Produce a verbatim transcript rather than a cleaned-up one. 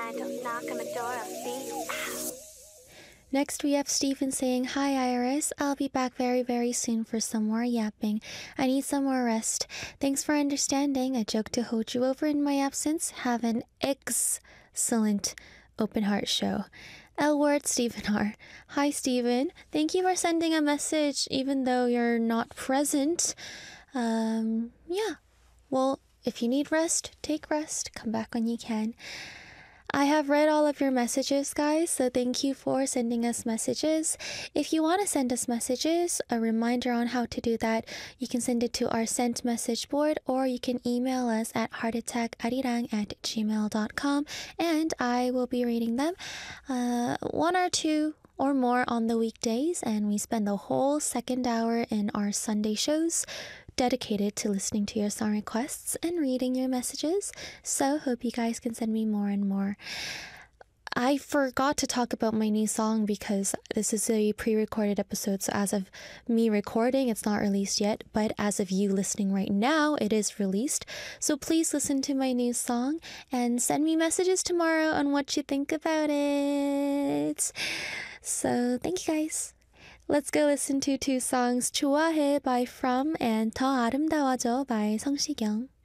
I don't knock on the door, I'll see you out. Next, we have Stephen saying, "Hi Iris, I'll be back very, very soon for some more yapping. I need some more rest. Thanks for understanding. I joke to hold you over in my absence. Have an excellent open heart show." L word Stephen R. "Hi Stephen, thank you for sending a message even though you're not present. Um, yeah, well, if you need rest, take rest. Come back when you can." I have read all of your messages, guys, so thank you for sending us messages. If you want to send us messages, a reminder on how to do that, you can send it to our sent message board, or you can email us at heartattackariran at gmail dot com, and I will be reading them, uh, one or two or more on the weekdays, and we spend the whole second hour in our Sunday shows dedicated to listening to your song requests and reading your messages. So hope you guys can send me more and more. I forgot to talk about my new song because this is a pre-recorded episode, so as of me recording, it's not released yet, but as of you listening right now, it is released. So please listen to my new song and send me messages tomorrow on what you think about it. So thank you guys. Let's go listen to two songs, 좋아해 by From and 더 아름다워져 by 성시경.